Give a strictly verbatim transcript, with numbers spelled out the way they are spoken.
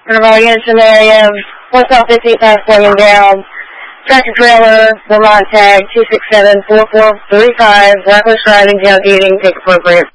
One of our units in the area, one call fifty past Bloomingdale, tractor trailer, Vermont tag two six seven four four three five, reckless driving, tailgating, take appropriate.